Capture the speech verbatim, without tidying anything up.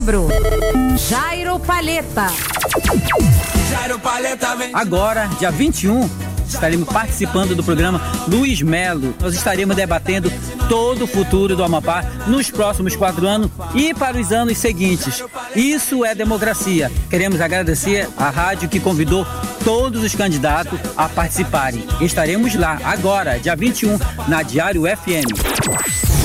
Jairo Paleta. Jairo Paleta vem. Agora, dia vinte e um, estaremos participando do programa Luiz Melo. Nós estaremos debatendo todo o futuro do Amapá nos próximos quatro anos e para os anos seguintes. Isso é democracia. Queremos agradecer à rádio que convidou todos os candidatos a participarem. Estaremos lá agora, dia vinte e um, na Diário F M.